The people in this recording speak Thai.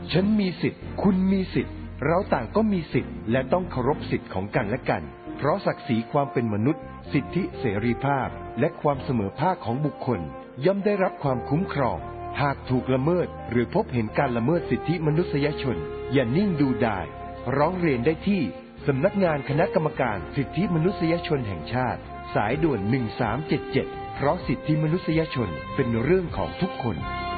ฉันมีสิทธิ์คุณมีสิทธิ์เราต่างก็มีสิทธิ์และต้องเคารพสิทธิ์ของกันและกันเพราะศักดิ์ศรีความเป็นมนุษย์สิทธิเสรีภาพและความเสมอภาคของบุคคลย่อมได้รับความคุ้มครองหากถูกละเมิดหรือพบเห็นการละเมิดสิทธิมนุษยชนอย่านิ่งดูดายร้องเรียนได้ที่สำนักงานคณะกรรมการสิทธิมนุษยชนแห่งชาติสายด่วน1377เพราะสิทธิมนุษยชนเป็นเรื่องของทุกคน